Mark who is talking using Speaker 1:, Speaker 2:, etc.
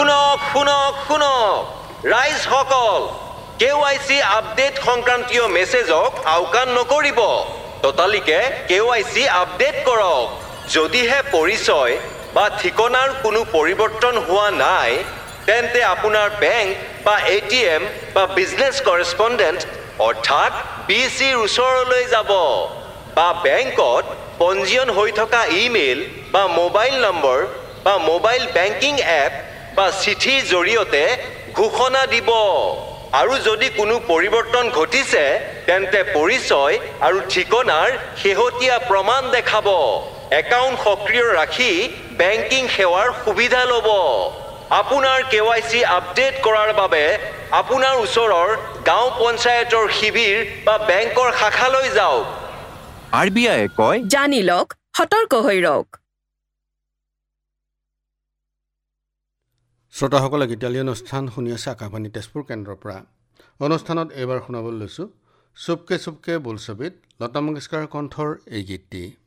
Speaker 1: শুনক ৰাইজসকল KYC update সংক্ৰান্তীয় মেছেজক আওকাণ নকৰিব ততালিকে KYC আপডেট কৰক যদিহে পৰিচয় বা ঠিকনাৰ কোনো পৰিৱৰ্তন হোৱা নাই তেন্তে আপোনাৰ বেংক বা ATM বা বিজনেছ কৰেছপণ্ডেণ্ট অৰ্থাৎ BC ওচৰলৈ যাব বা বেংকত পঞ্জীয়ন হৈ থকা ইমেইল বা মোবাইল নম্বৰ বা মোবাইল বেংকিং এপ বা চিঠিৰ জৰিয়তে ঘোষণা দিব আৰু যদি কোনো পৰিৱৰ্তন ঘটিছে তেন্তে পৰিচয় আৰু ঠিকনাৰ শেহতীয়া প্ৰমাণ দেখাব একাউণ্ট সক্ৰিয় ৰাখি বেংকিং সেৱাৰ সুবিধা ল'ব আপোনাৰ KYC আপডেট কৰাৰ বাবে আপোনাৰ ওচৰৰ গাঁও পঞ্চায়তৰ শিবিৰ বা বেংকৰ শাখালৈ যাওক
Speaker 2: RBI কয়
Speaker 3: জানি লওক সতৰ্ক হৈ ৰওক
Speaker 4: শ্ৰোতাসকলে গীতালী অনুষ্ঠান শুনি আছে আকাশবাণী তেজপুৰ কেন্দ্ৰৰ পৰা অনুষ্ঠানত এইবাৰ শুনাবলৈ লৈছোঁ চুপকে চুপকে বোলছবিত লতা মংগেশকাৰৰ কণ্ঠৰ এই গীতটি